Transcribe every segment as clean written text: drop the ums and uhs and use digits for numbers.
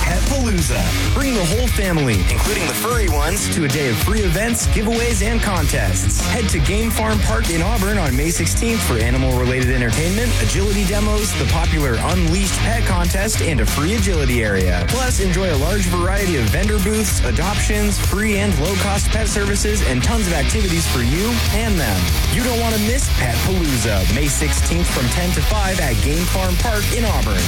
Petpalooza. Bring the whole family, including the furry ones, to a day of free events, giveaways, and contests. Head to Game Farm Park in Auburn on May 16th for animal-related entertainment, agility demos, the popular Unleashed Pet Contest, and a free agility area. Plus, enjoy a large variety of vendor booths, adoptions, free and low-cost pet services, and tons of activities for you and them. You don't want to miss Petpalooza, May 16th from 10 to 5 at Game Farm Park in Auburn.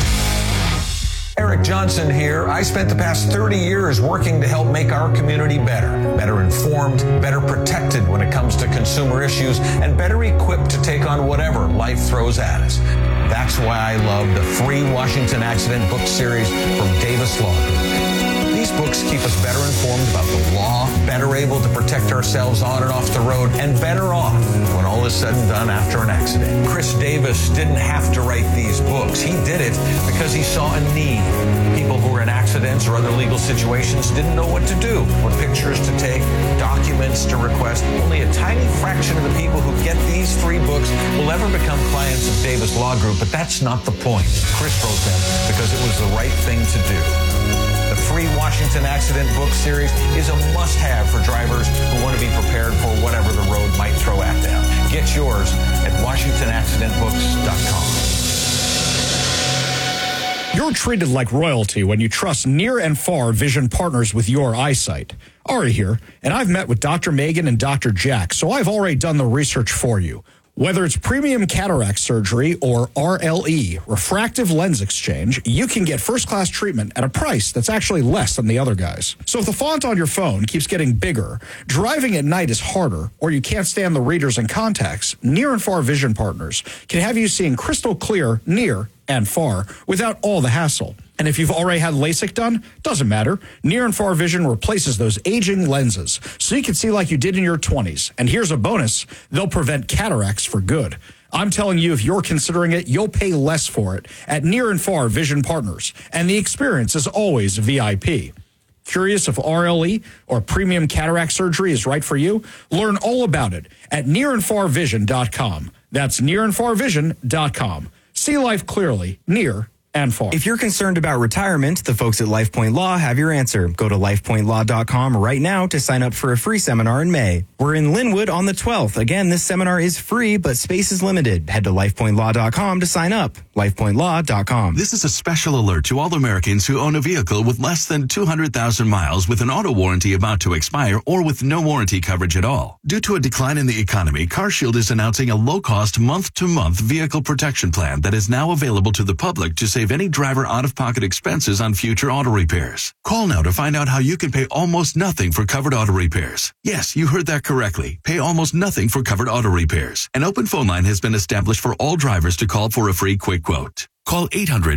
Eric Johnson here. I spent the past 30 years working to help make our community better informed, better protected when it comes to consumer issues, and better equipped to take on whatever life throws at us. That's why I love the free Washington Accident book series from Davis Law Group. These books keep us better informed about the law, better able to protect ourselves on and off the road, and better off when all is said and done after an accident. Chris Davis didn't have to write these books. He did it because he saw a need. People who were in accidents or other legal situations didn't know what to do, what pictures to take, documents to request. Only a tiny fraction of the people who get these 3 books will ever become clients of Davis Law Group, but that's not the point. Chris wrote them because it was the right thing to do. The free Washington Accident book series is a must-have for drivers who want to be prepared for whatever the road might throw at them. Get yours at WashingtonAccidentBooks.com. You're treated like royalty when you trust near and far vision partners with your eyesight. Ari here, and I've met with Dr. Megan and Dr. Jack, so I've already done the research for you. Whether it's premium cataract surgery or RLE, refractive lens exchange, you can get first-class treatment at a price that's actually less than the other guys. So if the font on your phone keeps getting bigger, driving at night is harder, or you can't stand the readers and contacts, Near and Far Vision Partners can have you seeing crystal clear near and far without all the hassle. And if you've already had LASIK done, doesn't matter. Near and Far Vision replaces those aging lenses so you can see like you did in your 20s. And here's a bonus. They'll prevent cataracts for good. I'm telling you, if you're considering it, you'll pay less for it at Near and Far Vision Partners. And the experience is always VIP. Curious if RLE or premium cataract surgery is right for you? Learn all about it at nearandfarvision.com. That's nearandfarvision.com. See life clearly, near and far. If you're concerned about retirement, the folks at LifePoint Law have your answer. Go to lifepointlaw.com right now to sign up for a free seminar in May. We're in Linwood on the 12th. Again, this seminar is free, but space is limited. Head to lifepointlaw.com to sign up. lifepointlaw.com. This is a special alert to all Americans who own a vehicle with less than 200,000 miles with an auto warranty about to expire or with no warranty coverage at all. Due to a decline in the economy, CarShield is announcing a low-cost month-to-month vehicle protection plan that is now available to the public to save any driver out-of-pocket expenses on future auto repairs. Call now to find out how you can pay almost nothing for covered auto repairs. Yes, you heard that correctly. Pay almost nothing for covered auto repairs. An open phone line has been established for all drivers to call for a free quick quote. Call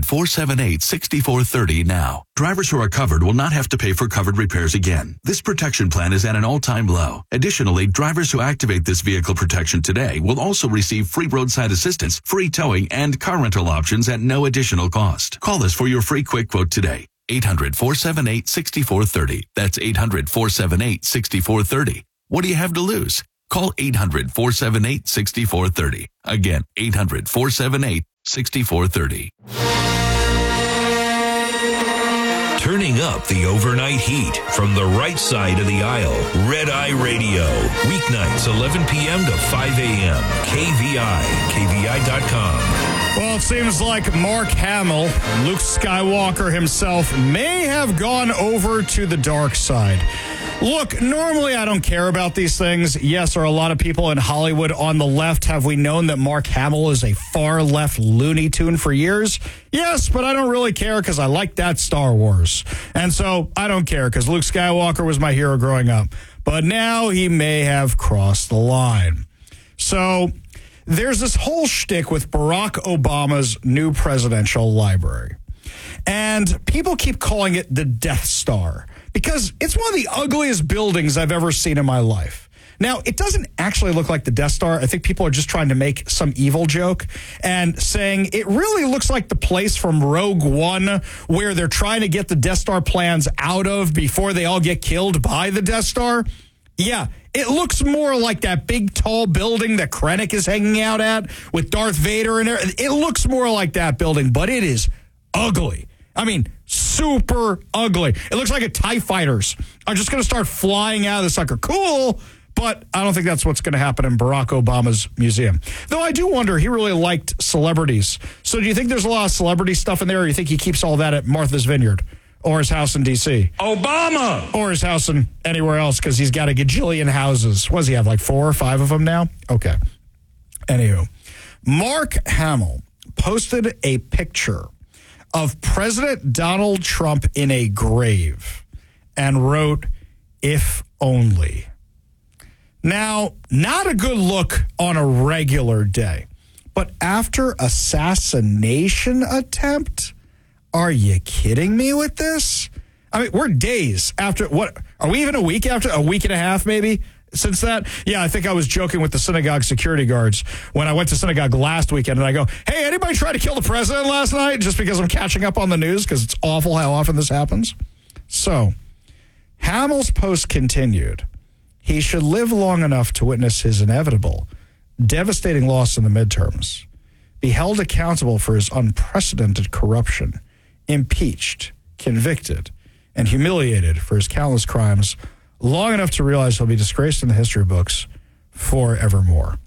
800-478-6430 now. Drivers who are covered will not have to pay for covered repairs again. This protection plan is at an all-time low. Additionally, drivers who activate this vehicle protection today will also receive free roadside assistance, free towing, and car rental options at no additional cost. Call us for your free quick quote today. 800-478-6430. That's 800-478-6430. What do you have to lose? Call 800-478-6430. Again, 800-478-6430. Turning up the overnight heat from the right side of the aisle. Red Eye Radio. Weeknights, 11 p.m. to 5 a.m. KVI. KVI.com. Well, it seems like Mark Hamill, Luke Skywalker himself, may have gone over to the dark side. Look, normally I don't care about these things. Yes, are a lot of people in Hollywood on the left? Have we known that Mark Hamill is a far left Looney Tune for years? Yes, but I don't really care because I like that Star Wars. And so I don't care because Luke Skywalker was my hero growing up. But now he may have crossed the line. So there's this whole shtick with Barack Obama's new presidential library. And people keep calling it the Death Star because it's one of the ugliest buildings I've ever seen in my life. Now, it doesn't actually look like the Death Star. I think people are just trying to make some evil joke and saying it really looks like the place from Rogue One where they're trying to get the Death Star plans out of before they all get killed by the Death Star. Yeah, it looks more like that big, tall building that Krennic is hanging out at with Darth Vader in there. It looks more like that building, but it is ugly. I mean, super ugly. It looks like a TIE fighters are just going to start flying out of the sucker. Cool, but I don't think that's what's going to happen in Barack Obama's museum. Though I do wonder, he really liked celebrities. So do you think there's a lot of celebrity stuff in there, or do you think he keeps all that at Martha's Vineyard? Or his house in D.C.? Obama! Or his house in anywhere else, because he's got a gajillion houses. What does he have, like 4 or 5 of them now? Okay. Anywho, Mark Hamill posted a picture of President Donald Trump in a grave and wrote, "If only." Now, not a good look on a regular day, but after assassination attempt? Are you kidding me with this? I mean, we're days after, what, are we even a week after, a week and a half maybe since that? Yeah, I think I was joking with the synagogue security guards when I went to synagogue last weekend, and I go, hey, anybody try to kill the president last night? Just because I'm catching up on the news, because it's awful how often this happens. So, Hamill's post continued. He should live long enough to witness his inevitable, devastating loss in the midterms, be held accountable for his unprecedented corruption, impeached, convicted, and humiliated for his countless crimes long enough to realize he'll be disgraced in the history books forevermore.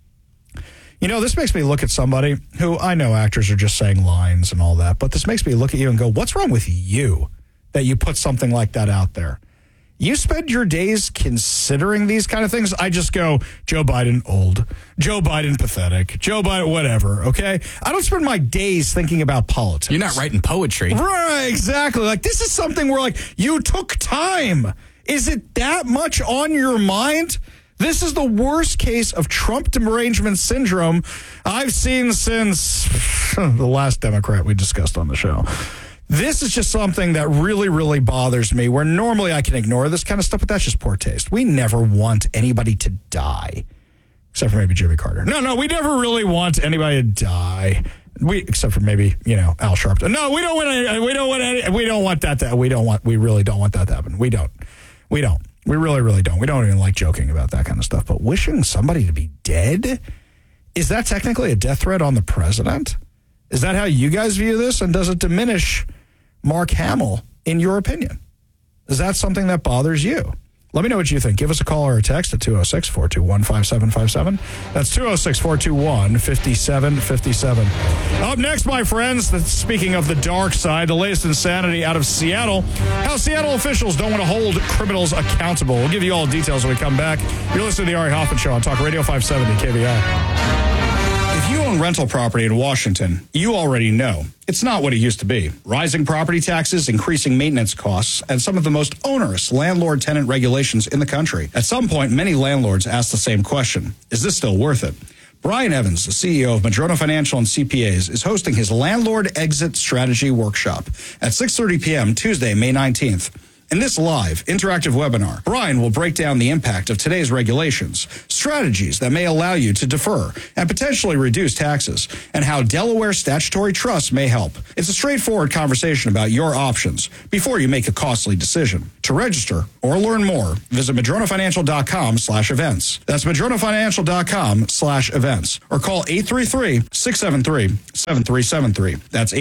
You know, this makes me look at somebody who, I know actors are just saying lines and all that, but this makes me look at you and go, what's wrong with you that you put something like that out there? You spend your days considering these kind of things. I just go, Joe Biden, old. Joe Biden, pathetic. Joe Biden, whatever, okay? I don't spend my days thinking about politics. You're not writing poetry. Right, exactly. Like, this is something where, like, you took time. Is it that much on your mind? This is the worst case of Trump derangement syndrome I've seen since the last Democrat we discussed on the show. This is just something that really, really bothers me, where normally I can ignore this kind of stuff, but that's just poor taste. We never want anybody to die, except for maybe Jimmy Carter. No, we never really want anybody to die. Except for maybe, Al Sharpton. No, we don't want that to happen. We don't. We really, really don't. We don't even like joking about that kind of stuff. But wishing somebody to be dead? Is that technically a death threat on the president? Is that how you guys view this? And does it diminish Mark Hamill, in your opinion? Is that something that bothers you? Let me know what you think. Give us a call or a text at 206-421-5757. That's 206-421-5757. Up next, my friends, speaking of the dark side, the latest insanity out of Seattle. How Seattle officials don't want to hold criminals accountable. We'll give you all the details when we come back. You're listening to the Ari Hoffman Show on Talk Radio 570 KVI. If you own rental property in Washington, you already know it's not what it used to be. Rising property taxes, increasing maintenance costs, and some of the most onerous landlord-tenant regulations in the country. At some point, many landlords ask the same question: is this still worth it? Brian Evans, the CEO of Madrona Financial and CPAs, is hosting his Landlord Exit Strategy Workshop at 6:30 p.m. Tuesday, May 19th. In this live, interactive webinar, Brian will break down the impact of today's regulations, strategies that may allow you to defer and potentially reduce taxes, and how Delaware statutory trusts may help. It's a straightforward conversation about your options before you make a costly decision. To register or learn more, visit madronafinancial.com/events. That's madronafinancial.com/events. Or call 833-673-7373. That's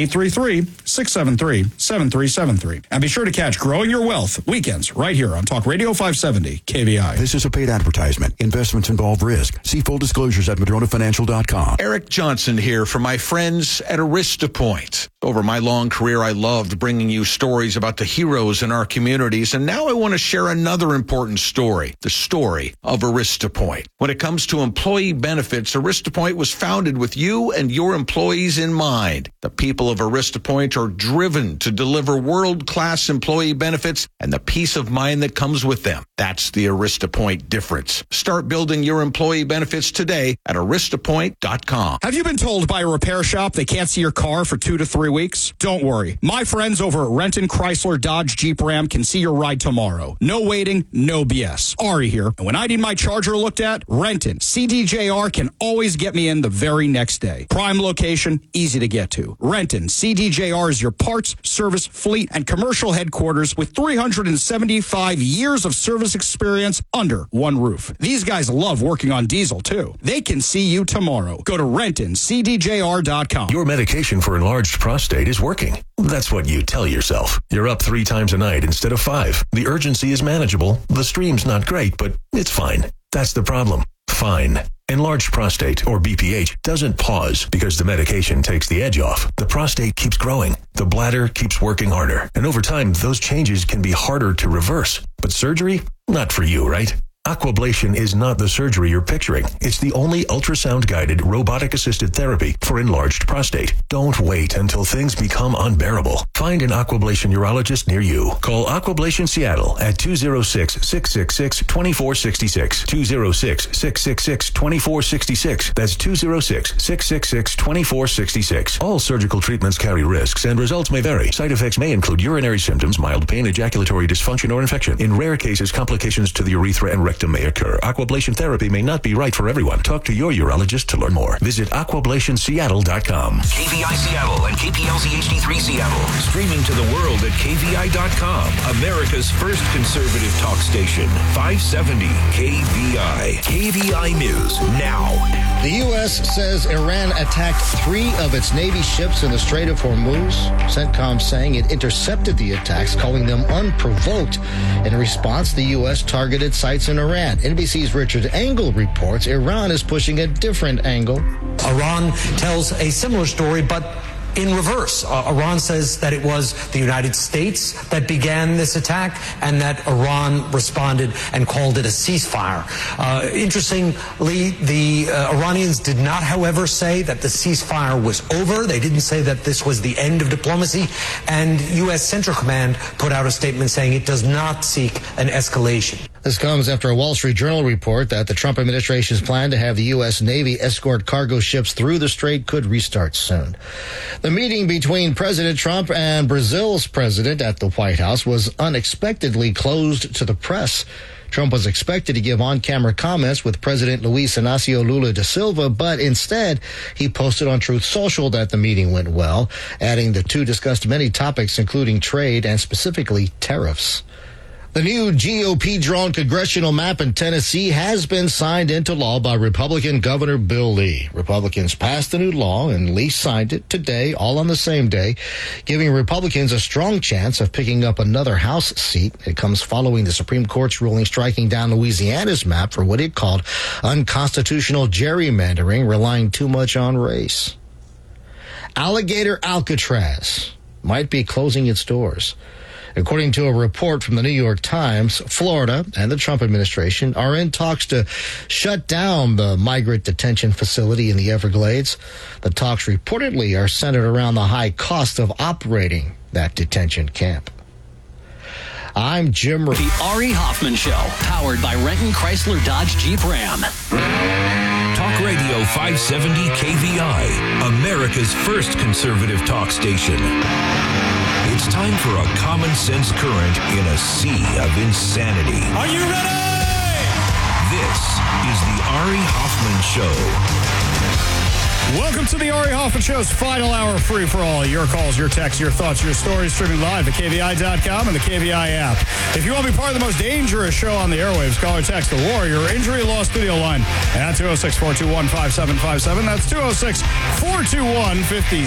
833-673-7373. And be sure to catch Growing Your Wealth weekends right here on Talk Radio 570 KVI. This is a paid advertisement. Investments involve risk. See full disclosures at madronafinancial.com. Eric Johnson here for my friends at AristaPoint. Over my long career, I loved bringing you stories about the heroes in our communities, and now I want to share another important story, the story of AristaPoint. When it comes to employee benefits, AristaPoint was founded with you and your employees in mind. The people of AristaPoint are driven to deliver world-class employee benefits and the peace of mind that comes with them. That's the AristaPoint difference. Start building your employee benefits today at aristapoint.com. Have you been told by a repair shop they can't see your car for 2 to 3 weeks? Don't worry. My friends over at Renton Chrysler Dodge Jeep Ram can see your ride tomorrow. No waiting, no BS. Ari here. And when I need my Charger looked at, Renton CDJR can always get me in the very next day. Prime location, easy to get to. Renton CDJR is your parts, service, fleet, and commercial headquarters with 300 375 years of service experience under one roof. These guys love working on diesel, too. They can see you tomorrow. Go to RentonCDJR.com. Your medication for enlarged prostate is working. That's what you tell yourself. You're up 3 times a night instead of 5. The urgency is manageable. The stream's not great, but it's fine. That's the problem. Fine. Enlarged prostate, or BPH, doesn't pause because the medication takes the edge off. The prostate keeps growing. The bladder keeps working harder. And over time, those changes can be harder to reverse. But surgery? Not for you, right? Aquablation is not the surgery you're picturing. It's the only ultrasound-guided, robotic-assisted therapy for enlarged prostate. Don't wait until things become unbearable. Find an Aquablation urologist near you. Call Aquablation Seattle at 206-666-2466. 206-666-2466. That's 206-666-2466. All surgical treatments carry risks, and results may vary. Side effects may include urinary symptoms, mild pain, ejaculatory dysfunction, or infection. In rare cases, complications to the urethra and rectum may occur. Aquablation therapy may not be right for everyone. Talk to your urologist to learn more. Visit aquablationseattle.com. KVI Seattle and KPLZ HD3 Seattle. Streaming to the world at KVI.com. America's first conservative talk station. 570 KVI. KVI News now. The U.S. says Iran attacked 3 of its Navy ships in the Strait of Hormuz. CENTCOM saying it intercepted the attacks, calling them unprovoked. In response, the U.S. targeted sites in Iran. NBC's Richard Engel reports Iran is pushing a different angle. Iran tells a similar story, but in reverse. Iran says that it was the United States that began this attack and that Iran responded and called it a ceasefire. Interestingly, the Iranians did not, however, say that the ceasefire was over. They didn't say that this was the end of diplomacy. And U.S. Central Command put out a statement saying it does not seek an escalation. This comes after a Wall Street Journal report that the Trump administration's plan to have the U.S. Navy escort cargo ships through the strait could restart soon. The meeting between President Trump and Brazil's president at the White House was unexpectedly closed to the press. Trump was expected to give on-camera comments with President Luiz Inácio Lula da Silva, but instead he posted on Truth Social that the meeting went well, adding the two discussed many topics, including trade and specifically tariffs. The new GOP-drawn congressional map in Tennessee has been signed into law by Republican Governor Bill Lee. Republicans passed the new law, and Lee signed it today, all on the same day, giving Republicans a strong chance of picking up another House seat. It comes following the Supreme Court's ruling striking down Louisiana's map for what it called unconstitutional gerrymandering, relying too much on race. Alligator Alcatraz might be closing its doors. According to a report from the New York Times, Florida and the Trump administration are in talks to shut down the migrant detention facility in the Everglades. The talks reportedly are centered around the high cost of operating that detention camp. I'm Jim. The Ari Hoffman Show, powered by Renton Chrysler Dodge Jeep Ram. Talk Radio 570 KVI, America's first conservative talk station. It's time for a common sense current in a sea of insanity. Are you ready? This is the Ari Hoffman Show. Welcome to the Ari Hoffman Show's final hour free for all. Your calls, your texts, your thoughts, your stories, streaming live at KVI.com and the KVI app. If you want to be part of the most dangerous show on the airwaves, call or text the Warrior Injury Law Studio line at 206-421-5757. That's